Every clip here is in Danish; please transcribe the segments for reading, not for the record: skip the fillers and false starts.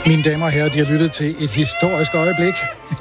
Mine damer og herrer, de har lyttet til et historisk øjeblik.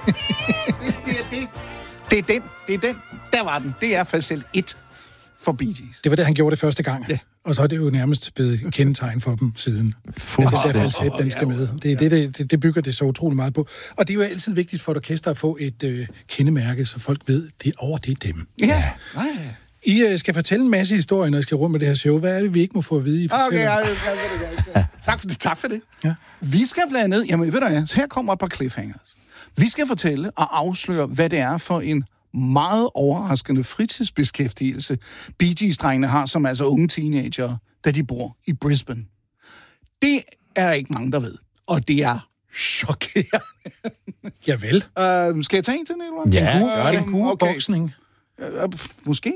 Det er den. Der var den. Det er facet 1 for Bee Gees. Det var det, han gjorde det første gang. Ja. Og så er det jo nærmest blevet kendetegn for dem siden. Det er det der falset, den skal med. Det bygger det så utrolig meget på. Og det er jo altid vigtigt for et orkester at få et kendemærke, så folk ved, det er dem. Ja. I skal fortælle en masse historier, når I skal rundt med det her show. Hvad er det, vi ikke må få at vide, I fortæller? Okay, tak for det. Ja. Vi skal blandt andet... Jamen, ved du hvad? Her kommer et par cliffhangers. Vi skal fortælle og afsløre, hvad det er for en meget overraskende fritidsbeskæftigelse, Bee Gees-drengene har, som altså unge teenager, da de bor i Brisbane. Det er ikke mange, der ved. Og det er chokerende. Javel. Skal jeg tage en til, Nicolai? Ja, Kænguru-boksning. Måske.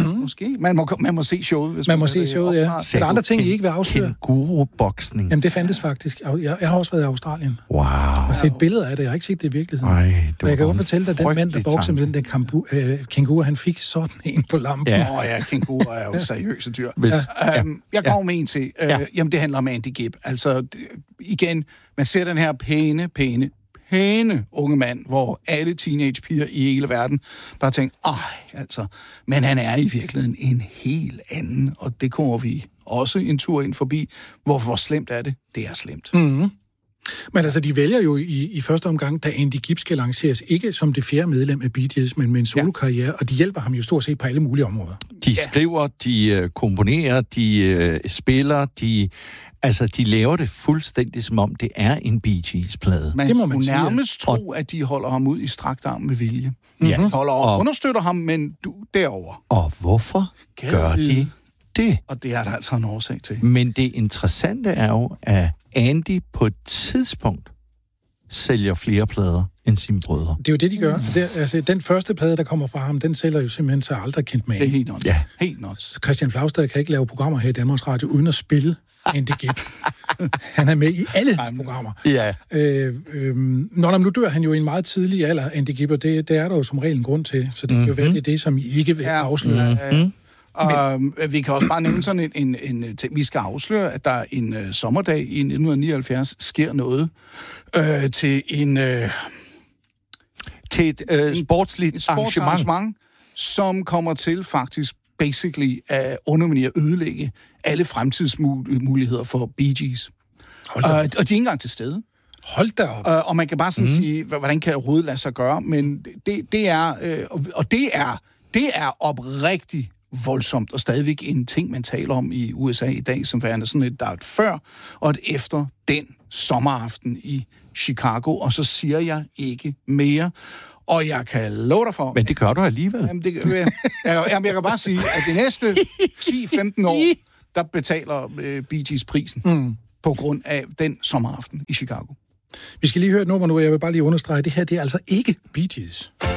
Man må se showet. Hvis Man må se showet, ja. Er der andre ting, I ikke vil afsløre? Kænguru-boksning. Jamen, det fandtes faktisk. Jeg har også været i Australien. Wow. Jeg har set billeder af det. Jeg har ikke set det i virkeligheden. Ej, men jeg kan godt fortælle dig, at den mand, der bokser med den kænguru, han fik sådan en på lampen. Ja, kænguruer er jo seriøse dyr. Jeg kommer med en til. Jamen, det handler om Andy Gibb. Altså, igen, man ser den her pæne unge mand, hvor alle teenagepiger i hele verden bare tænker, men han er i virkeligheden en helt anden, og det kommer vi også en tur ind forbi. Hvor slemt er det? Det er slemt. Mm-hmm. Men altså, de vælger jo i første omgang, da Andy Gibb skal lanceres, ikke som det fjerde medlem af Bee Gees, men med en solokarriere, og de hjælper ham jo stort set på alle mulige områder. De skriver, de komponerer, de spiller, de laver det fuldstændig, som om det er en Bee Gees-plade. Det må man nærmest tro, at de holder ham ud i strakt arm med vilje. Ja. Holder og understøtter ham, men derover. Og hvorfor gør de det? Og det er der altså en årsag til. Men det interessante er jo, at Andy på et tidspunkt sælger flere plader end sine brødre. Det er jo det, de gør. Den første plade, der kommer fra ham, den sælger jo simpelthen så aldrig kendt med. Det er helt nuts. Ja. Helt nuts. Christian Flaugstad kan ikke lave programmer her i Danmarks Radio uden at spille Andy Gibb. Han er med i alle programmer. Ja. Nu dør han jo i en meget tidlig alder, Andy Gibb, og det er der jo som regel en grund til. Så det er jo virkelig det, som I ikke vil afsløre. Og vi kan også bare nævne sådan en ting. Vi skal afsløre, at der en sommerdag i 1979 sker noget til et sportsligt arrangement, som kommer til faktisk basically at underminere og ødelægge alle fremtidsmuligheder for Bee Gees. Og de er ikke engang til stede. Hold da op. Og man kan bare sådan sige, hvordan kan overhovedet lade sig gøre, men det er oprigtigt voldsomt, og stadigvæk en ting, man taler om i USA i dag, som værende sådan der er et før og et efter den sommeraften i Chicago, og så siger jeg ikke mere. Og jeg kan love dig for... Men det gør du alligevel. Jeg kan bare sige, at de næste 10-15 år, der betaler Bee Gees prisen på grund af den sommeraften i Chicago. Vi skal lige høre et nummer nu, og jeg vil bare lige understrege, at det her det er altså ikke Bee Gees.